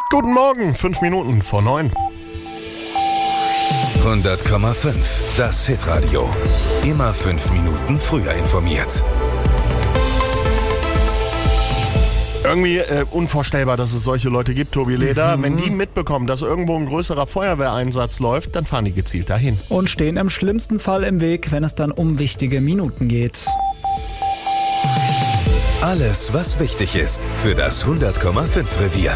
Guten Morgen, 5 Minuten vor 9. 100,5, das Hitradio. Immer 5 Minuten früher informiert. Irgendwie unvorstellbar, dass es solche Leute gibt, Tobi Leder. Wenn die mitbekommen, dass irgendwo ein größerer Feuerwehreinsatz läuft, dann fahren die gezielt dahin. Und stehen im schlimmsten Fall im Weg, wenn es dann um wichtige Minuten geht. Alles, was wichtig ist für das 100,5 Revier.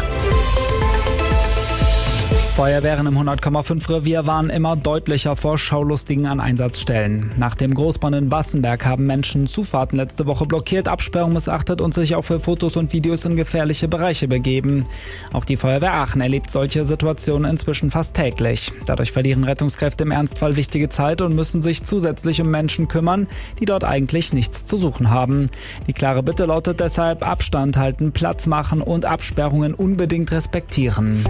Feuerwehren im 100,5 Revier waren immer deutlicher vor Schaulustigen an Einsatzstellen. Nach dem Großbrand in Wassenberg haben Menschen Zufahrten letzte Woche blockiert, Absperrung missachtet und sich auch für Fotos und Videos in gefährliche Bereiche begeben. Auch die Feuerwehr Aachen erlebt solche Situationen inzwischen fast täglich. Dadurch verlieren Rettungskräfte im Ernstfall wichtige Zeit und müssen sich zusätzlich um Menschen kümmern, die dort eigentlich nichts zu suchen haben. Die klare Bitte lautet deshalb: Abstand halten, Platz machen und Absperrungen unbedingt respektieren.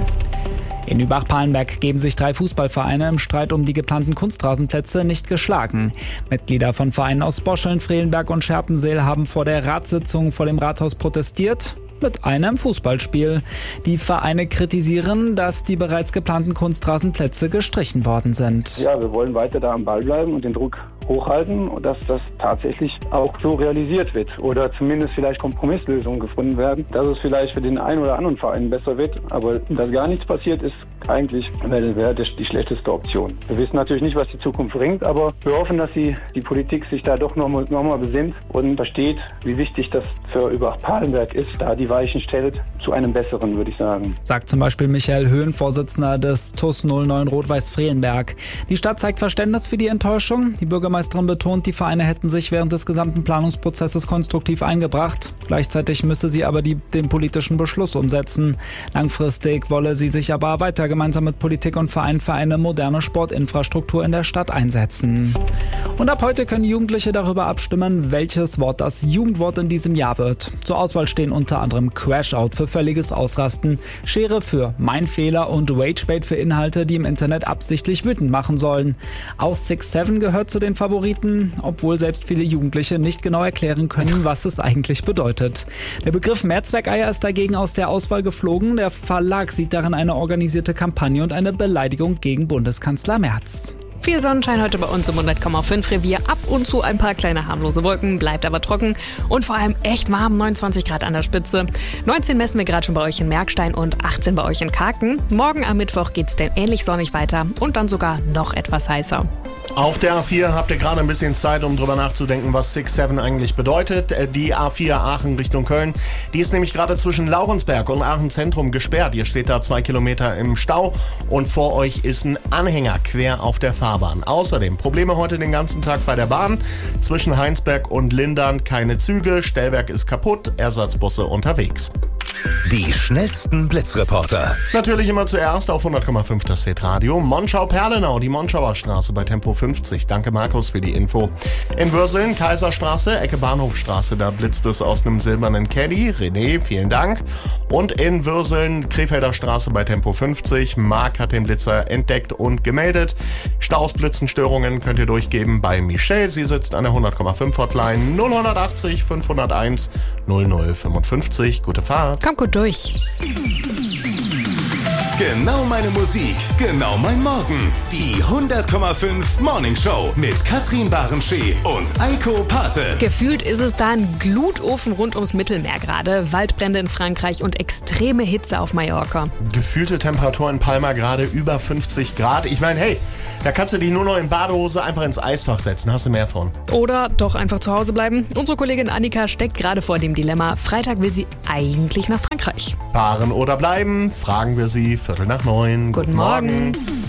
In Übach-Palenberg geben sich 3 Fußballvereine im Streit um die geplanten Kunstrasenplätze nicht geschlagen. Mitglieder von Vereinen aus Boscheln, Frelenberg und Scherpenseel haben vor der Ratssitzung vor dem Rathaus protestiert. Mit einem Fußballspiel. Die Vereine kritisieren, dass die bereits geplanten Kunstrasenplätze gestrichen worden sind. Ja, wir wollen weiter da am Ball bleiben und den Druck hochhalten und dass das tatsächlich auch so realisiert wird oder zumindest vielleicht Kompromisslösungen gefunden werden, dass es vielleicht für den einen oder anderen Verein besser wird, aber dass gar nichts passiert ist, eigentlich wäre die schlechteste Option. Wir wissen natürlich nicht, was die Zukunft bringt, aber wir hoffen, dass die Politik sich da doch nochmal besinnt und versteht, wie wichtig das für Übach-Palenberg ist, da die Weichen stellt zu einem besseren, würde ich sagen. Sagt zum Beispiel Michael Höhn, Vorsitzender des TuS 09 Rot-Weiß Frelenberg. Die Stadt zeigt Verständnis für die Enttäuschung. Die Bürgermeisterin betont, die Vereine hätten sich während des gesamten Planungsprozesses konstruktiv eingebracht. Gleichzeitig müsse sie aber den politischen Beschluss umsetzen. Langfristig wolle sie sich aber weiter gemeinsam mit Politik und Vereinen für eine moderne Sportinfrastruktur in der Stadt einsetzen. Und ab heute können Jugendliche darüber abstimmen, welches Wort das Jugendwort in diesem Jahr wird. Zur Auswahl stehen unter anderem Crash-Out für völliges Ausrasten, Schere für Mein Fehler und Ragebait für Inhalte, die im Internet absichtlich wütend machen sollen. Auch 6'7 gehört zu den Favoriten, obwohl selbst viele Jugendliche nicht genau erklären können, was es eigentlich bedeutet. Der Begriff Mehrzweckeier ist dagegen aus der Auswahl geflogen. Der Verlag sieht darin eine organisierte Kampagne und eine Beleidigung gegen Bundeskanzler Merz. Viel Sonnenschein heute bei uns im 100,5 Revier. Ab und zu ein paar kleine harmlose Wolken, bleibt aber trocken und vor allem echt warm, 29 Grad an der Spitze. 19 messen wir gerade schon bei euch in Merkstein und 18 bei euch in Karken. Morgen am Mittwoch geht's dann ähnlich sonnig weiter und dann sogar noch etwas heißer. Auf der A4 habt ihr gerade ein bisschen Zeit, um drüber nachzudenken, was 6'7 eigentlich bedeutet. Die A4 Aachen Richtung Köln, die ist nämlich gerade zwischen Laurensberg und Aachen Zentrum gesperrt. Ihr steht da 2 Kilometer im Stau und vor euch ist ein Anhänger quer auf der Fahrbahn. Außerdem Probleme heute den ganzen Tag bei der Bahn. Zwischen Heinsberg und Lindern keine Züge, Stellwerk ist kaputt, Ersatzbusse unterwegs. Die schnellsten Blitzreporter. Natürlich immer zuerst auf 100,5 das Hitradio. Monschau-Perlenau, die Monschauer Straße bei Tempo 50. Danke Markus für die Info. In Würseln, Kaiserstraße, Ecke Bahnhofstraße, da blitzt es aus einem silbernen Caddy. René, vielen Dank. Und in Würseln, Krefelder Straße bei Tempo 50. Marc hat den Blitzer entdeckt und gemeldet. Staus, Blitzen, Störungen könnt ihr durchgeben bei Michelle. Sie sitzt an der 100,5 Hotline 0180 501 0055. Gute Fahrt. Kommt gut durch. Genau meine Musik, genau mein Morgen. Die 100,5 Morning Show mit Katrin Barenschee und Eiko Pate. Gefühlt ist es da ein Glutofen rund ums Mittelmeer gerade. Waldbrände in Frankreich und extreme Hitze auf Mallorca. Gefühlte Temperatur in Palma gerade über 50 Grad. Ich meine, hey, da kannst du dich nur noch in Badehose einfach ins Eisfach setzen. Hast du mehr von. Oder doch einfach zu Hause bleiben. Unsere Kollegin Annika steckt gerade vor dem Dilemma. Freitag will sie eigentlich nach Frankreich. Fahren oder bleiben? Fragen wir sie 8:45. Guten Morgen.